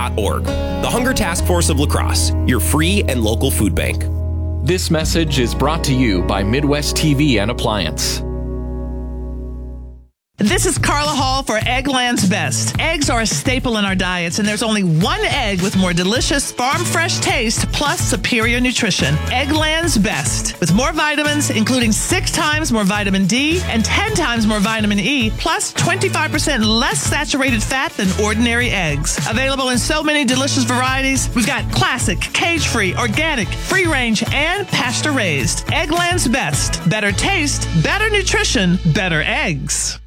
HungerTaskForce.org. The Hunger Task Force of La Crosse, your free and local food bank. This message is brought to you by Midwest TV and Appliance. This is Carla Hall for Eggland's Best. Eggs are a staple in our diets, and there's only one egg with more delicious farm-fresh taste plus superior nutrition. Eggland's Best. With more vitamins, including 6 times more vitamin D and 10 times more vitamin E, plus 25% less saturated fat than ordinary eggs. Available in so many delicious varieties. We've got classic, cage-free, organic, free-range, and pasture-raised. Eggland's Best. Better taste, better nutrition, better eggs.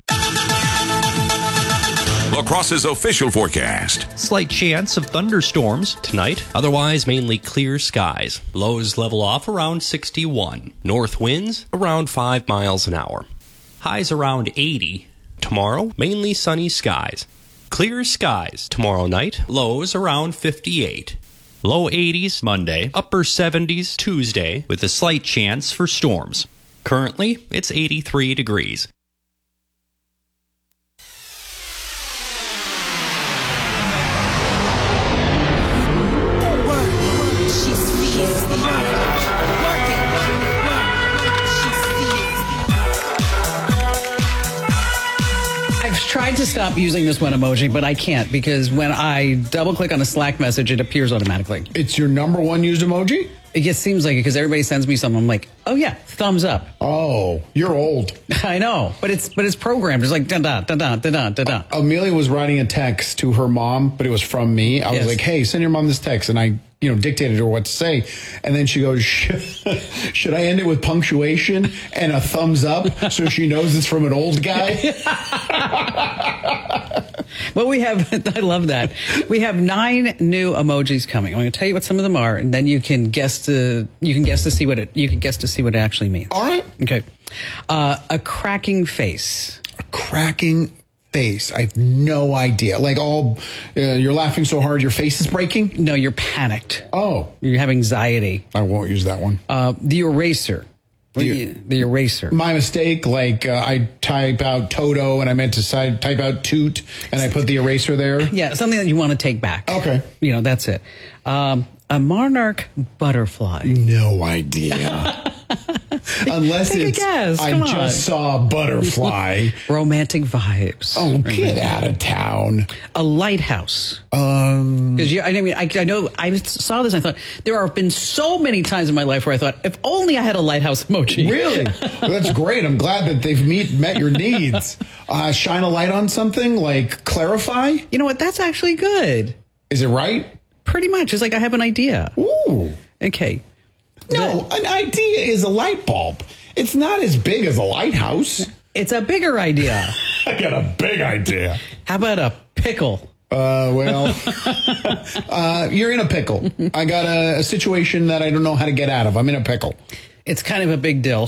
La Crosse's official forecast. Slight chance of thunderstorms tonight. Otherwise, mainly clear skies. Lows level off around 61. North winds around 5 miles an hour. Highs around 80. Tomorrow, mainly sunny skies. Clear skies tomorrow night. Lows around 58. Low 80s Monday. Upper 70s Tuesday with a slight chance for storms. Currently, it's 83 degrees. Tried to stop using this one emoji, but I can't because when I double click on a Slack message, it appears automatically. It's your number one used emoji? It just seems like it because everybody sends me something. I'm like, oh yeah, thumbs up. Oh, you're old. I know, but it's programmed. It's like da da da da da da da. Amelia was writing a text to her mom, but it was from me. I was like, hey, send your mom this text, and I dictated her what to say. And then she goes, should I end it with punctuation and a thumbs up so she knows it's from an old guy? Well, we have, I love that. We have 9 new emojis coming. I'm going to tell you what some of them are, and then you can guess to see what it actually means. All right. Okay. A cracking face. A cracking face. I have no idea. Like you're laughing so hard your face is breaking? No, you're panicked. Oh. You have anxiety. I won't use that one. The eraser. The eraser. My mistake, I type out Toto and I meant to type out toot and I put the eraser there. Yeah, something that you want to take back. Okay. That's it. A monarch butterfly. No idea. Unless Take a guess. Come on. just saw a butterfly. Romantic vibes. Oh, get out of town. A lighthouse. Because I know I saw this and I thought there have been so many times in my life where I thought if only I had a lighthouse emoji. Really? Well, that's great. I'm glad that they've met your needs. Shine a light on something like clarify. You know what? That's actually good. Is it right? Pretty much. It's like I have an idea. Ooh. Okay. No, an idea is a light bulb. It's not as big as a lighthouse. It's a bigger idea. I got a big idea. How about a pickle? You're in a pickle. I got a situation that I don't know how to get out of. I'm in a pickle. It's kind of a big deal.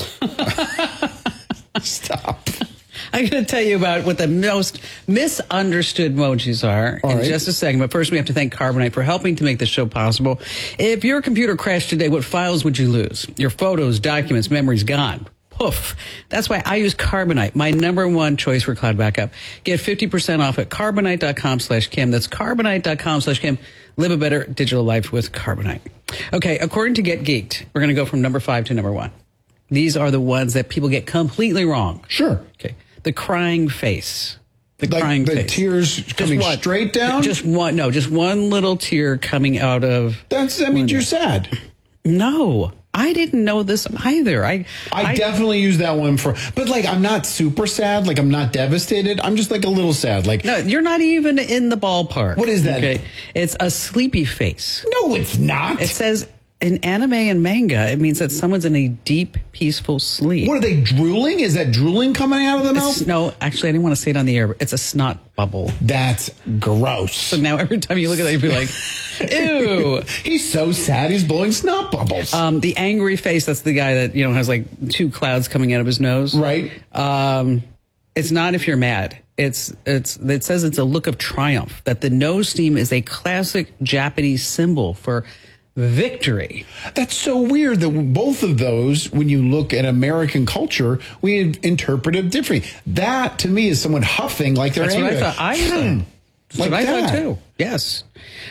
Stop. I'm going to tell you about what the most misunderstood emojis are in just a second. But first, we have to thank Carbonite for helping to make this show possible. If your computer crashed today, what files would you lose? Your photos, documents, memories gone. Poof. That's why I use Carbonite, my number one choice for cloud backup. Get 50% off at carbonite.com/Kim. That's carbonite.com/Kim. Live a better digital life with Carbonite. Okay, according to Get Geeked, we're going to go from number 5 to number 1. These are the ones that people get completely wrong. Sure. Okay. The crying face. The tears coming straight down? Just one little tear coming out of... That means you're sad. No. I didn't know this either. I definitely use that one but I'm not super sad. I'm not devastated. I'm just a little sad. No, you're not even in the ballpark. What is that? Okay. It's a sleepy face. No, it's not. It says... In anime and manga, it means that someone's in a deep, peaceful sleep. What are they drooling? Is that drooling coming out of the mouth? No, actually, I didn't want to say it on the air, but it's a snot bubble. That's gross. So now every time you look at that, you'd be like, ew. He's so sad, he's blowing snot bubbles. The angry face, that's the guy that, has 2 clouds coming out of his nose. Right. It's not if you're mad. It says it's a look of triumph, that the nose steam is a classic Japanese symbol for victory. That's so weird that both of those, when you look at American culture, we interpret it differently. That, to me, is someone huffing like they're angry. That's what I thought. That's what I thought, too. Yes.